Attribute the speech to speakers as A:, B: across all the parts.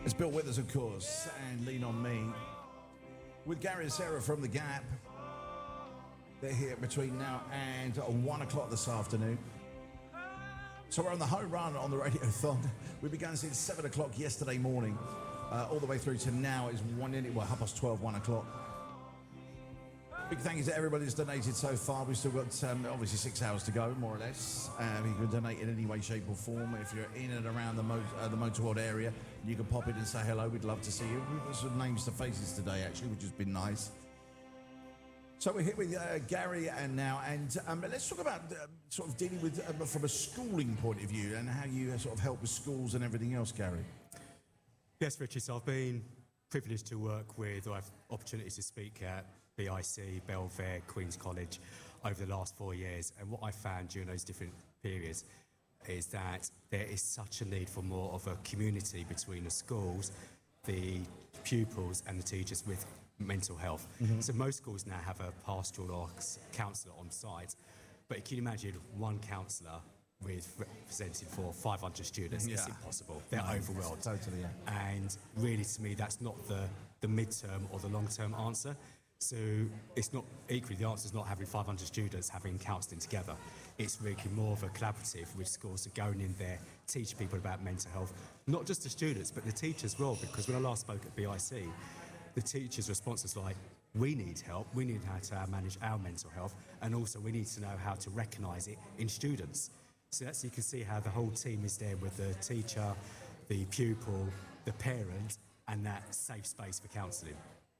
A: It's Bill Withers, of course, and Lean On Me. With Gary and Sarah from The Gap. They're here between now and 1 o'clock this afternoon. So we're on the home run on the Radiothon. We began since 7 o'clock yesterday morning. All the way through to now is 12, 1 o'clock. Big thank you to everybody that's donated so far. We've still got obviously 6 hours to go, more or less. You can donate in any way, shape or form. If you're in and around the Motor World area, you can pop in and say hello. We'd love to see you. We've got some names to faces today, actually, which has been nice. So we're here with Gary and let's talk about sort of dealing with, from a schooling point of view, and how you sort of help with schools and everything else, Gary.
B: Yes, Richard, so I've been privileged to work with, or have opportunities to speak at BIC, Belvedere, Queen's College over the last 4 years. And what I found during those different periods is that there is such a need for more of a community between the schools, the pupils and the teachers with mental health. Mm-hmm. So most schools now have a pastoral or counsellor on site, but can you imagine one counsellor representing for 500 students? Yeah. It's impossible. They're overwhelmed.
A: Totally, yeah.
B: And really, to me, that's not the mid-term or the long-term answer. So it's not equally, the answer is not having 500 students having counselling together. It's really more of a collaborative with schools to going in there, teach people about mental health, not just the students, but the teachers as well, because when I last spoke at BIC, the teachers' response was like, we need help, we need how to manage our mental health, and also we need to know how to recognise it in students. So that's, you can see how the whole team is there with the teacher, the pupil, the parent, and that safe space for counselling.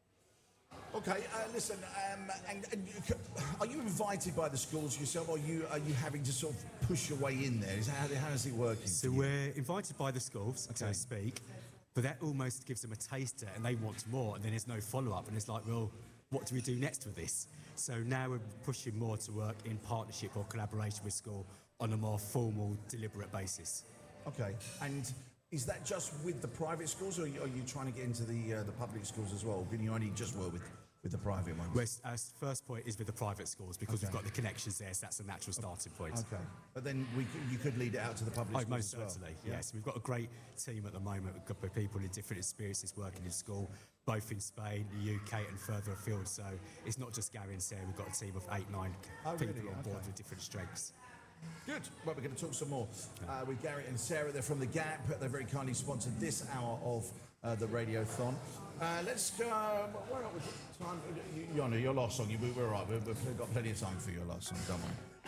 A: Okay, listen, and are you invited by the schools yourself, or are you having to sort of push your way in there? How is it working?
B: So we're invited by the schools, so to speak, but that almost gives them a taster and they want more, and then there's no follow-up, and it's like, well, what do we do next with this? So now we're pushing more to work in partnership or collaboration with school on a more formal, deliberate basis.
A: Okay, and is that just with the private schools, or are you trying to get into the public schools as well? Can you only just work with the private ones?
B: Well, our first point is with the private schools, because we've got the connections there, so that's a natural starting point.
A: Okay, but then you could lead it out to the public schools
B: most
A: as well.
B: certainly, yes. We've got a great team at the moment. We've got people in different experiences working in school, both in Spain, the UK and further afield. So it's not just Gary and Sarah, we've got a team of 8, 9 people on board with different strengths.
A: Good. Well, we're going to talk some more with Gary and Sarah. They're from The Gap. They very kindly sponsored this hour of the Radiothon. Let's go. Where are we? Time. Your last song. We're all right. We've got plenty of time for your last song, don't we?